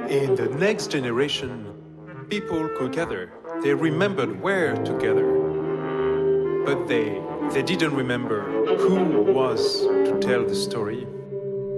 In the next generation, people could gather. They remembered where to gather. But they didn't remember who was to tell the story.